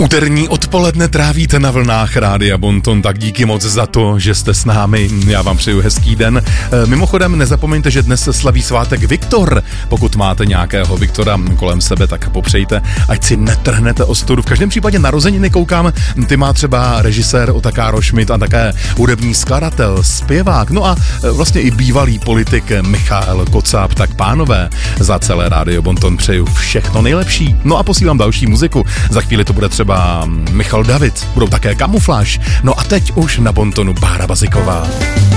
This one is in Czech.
Úterní odpoledne trávíte na vlnách Rádia Bonton, tak díky moc za to, že jste s námi. Já vám přeju hezký den. Mimochodem nezapomeňte, že dnes se slaví svátek Viktor. Pokud máte nějakého Viktora kolem sebe, tak popřejte, ať si netrhnete ostudu. V každém případě narozeniny koukám, ty má třeba režisér Otakaro Schmidt a také hudební skladatel, zpěvák, no a vlastně i bývalý politik Michael Kocáb. Tak pánové, za celé Rádio Bonton přeju všechno nejlepší. No a posílám další muziku. Za chvíli to bude třeba Michal David, budou také Kamufláž. No a teď už na Bontonu Bára Baziková.